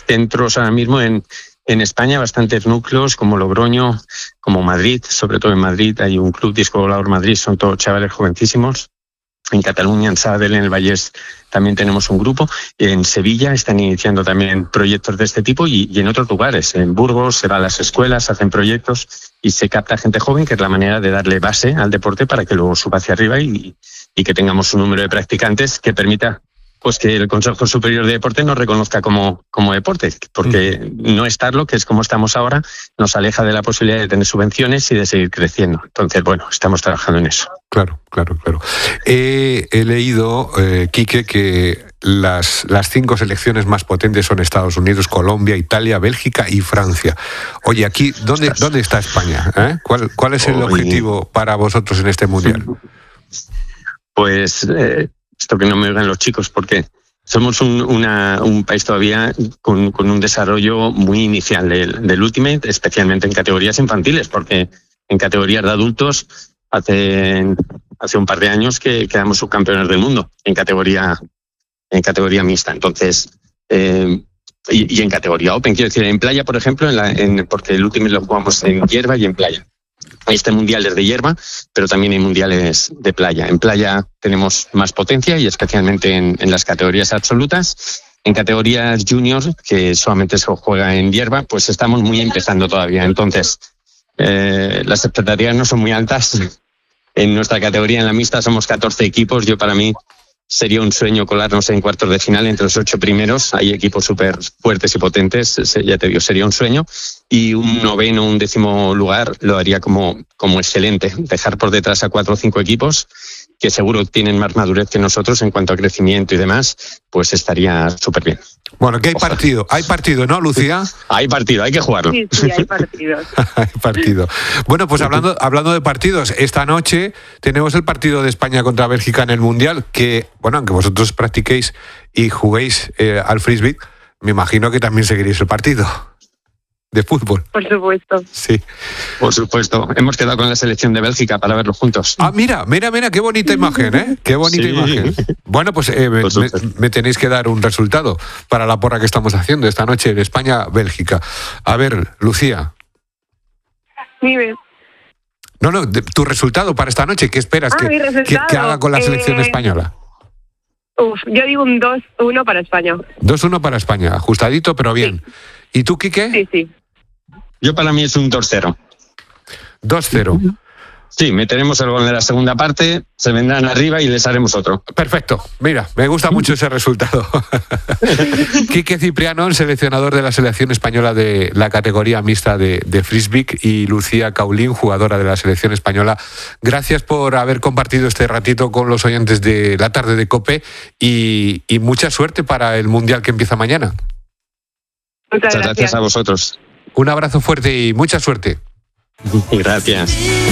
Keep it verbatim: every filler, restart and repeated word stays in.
centros ahora mismo en, en España, bastantes núcleos como Logroño, como Madrid, sobre todo en Madrid hay un club Disco Volador Madrid, son todos chavales jovencísimos. En Cataluña, en Sabadell, en el Vallès, también tenemos un grupo. En Sevilla están iniciando también proyectos de este tipo y, y en otros lugares. En Burgos se va a las escuelas, hacen proyectos y se capta gente joven, que es la manera de darle base al deporte para que luego suba hacia arriba y, y que tengamos un número de practicantes que permita pues que el Consejo Superior de Deporte nos reconozca como, como deporte, porque mm. no estarlo, que es como estamos ahora, nos aleja de la posibilidad de tener subvenciones y de seguir creciendo. Entonces, bueno, estamos trabajando en eso. Claro, claro, claro. Eh, he leído, eh, Quique, que las, las cinco selecciones más potentes son Estados Unidos, Colombia, Italia, Bélgica y Francia. Oye, aquí, ¿dónde, ¿dónde está España? ¿Eh? ¿Cuál, ¿Cuál es el objetivo para vosotros en este Mundial? Pues... Eh, esto que no me oigan los chicos, porque somos un, una, un país todavía con, con un desarrollo muy inicial del, del Ultimate, especialmente en categorías infantiles, porque en categorías de adultos hace, hace un par de años que quedamos subcampeones del mundo en categoría, en categoría mixta. Entonces, eh, y, y en categoría Open, quiero decir, en playa, por ejemplo, en la, en, porque el Ultimate lo jugamos en hierba y en playa. Este mundial es de hierba, pero también hay mundiales de playa. En playa tenemos más potencia y especialmente en, en las categorías absolutas. En categorías juniors, que solamente se juega en hierba, pues estamos muy empezando todavía. Entonces, eh, las expectativas no son muy altas. En nuestra categoría, en la mixta, somos catorce equipos. Yo, para mí, sería un sueño colarnos en cuartos de final entre los ocho primeros. Hay equipos súper fuertes y potentes, ya te digo, sería un sueño. Y un noveno, un décimo lugar lo haría como, como excelente. Dejar por detrás a cuatro o cinco equipos que seguro tienen más madurez que nosotros en cuanto a crecimiento y demás, pues estaría súper bien. Bueno, que hay Ojalá. partido, hay partido, ¿no, Lucía? Hay partido, hay que jugarlo. Sí, sí, hay partidos. Hay partido. Bueno, pues hablando, hablando de partidos, esta noche tenemos el partido de España contra Bélgica en el Mundial, que, bueno, aunque vosotros practiquéis y juguéis eh, al frisbee, me imagino que también seguiréis el partido de fútbol. Por supuesto. Sí. Por supuesto. Hemos quedado con la selección de Bélgica para verlo juntos. Ah, mira, mira, mira, qué bonita imagen, ¿eh? Qué bonita Sí. imagen. Bueno, pues eh, me, me, me tenéis que dar un resultado para la porra que estamos haciendo esta noche en España-Bélgica. A ver, Lucía. Dime. No, no, de, tu resultado para esta noche, ¿qué esperas Ah, que, mi resultado, que, que haga con la selección eh... española? Uf, yo digo un dos uno para España. dos uno para España, ajustadito, pero bien. Sí. ¿Y tú, Quique? Sí, sí. Yo, para mí, es un dos cero. dos cero. Sí, meteremos el gol de la segunda parte, se vendrán arriba y les haremos otro. Perfecto. Mira, me gusta mucho ese resultado. Quique Cipriano, el seleccionador de la selección española de la categoría mixta de, de frisbee, y Lucía Caulín, jugadora de la selección española. Gracias por haber compartido este ratito con los oyentes de la tarde de COPE y, y mucha suerte para el Mundial que empieza mañana. Muchas, Muchas gracias. gracias a vosotros. Un abrazo fuerte y mucha suerte. Gracias.